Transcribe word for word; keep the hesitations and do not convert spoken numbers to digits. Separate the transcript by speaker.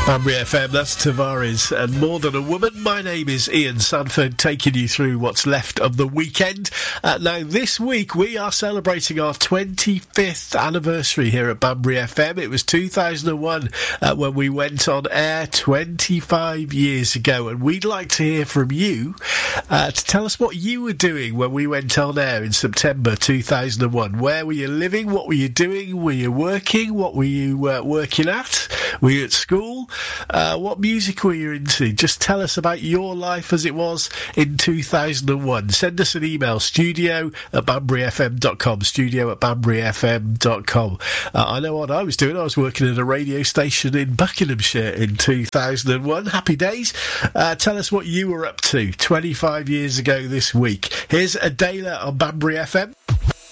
Speaker 1: Banbury F M, that's Tavares and More Than a Woman. My name is Ian Sanford, taking you through what's left of the weekend. Uh, now, this week we are celebrating our twenty-fifth anniversary here at Banbury F M. It was two thousand one uh, when we went on air twenty-five years ago, and we'd like to hear from you uh, to tell us what you were doing when we went on air in September two thousand one. Where were you living? What were you doing? Were you working? What were you uh, working at? Were you at school? Uh, what music were you into? Just tell us about your life as it was in two thousand one. Send us an email, studio at banbury f m dot com, studio at banbury f m dot com. Uh, I know what I was doing. I was working at a radio station in Buckinghamshire in two thousand one. Happy days. Uh, tell us what you were up to twenty-five years ago this week. Here's Adela on Banbury F M.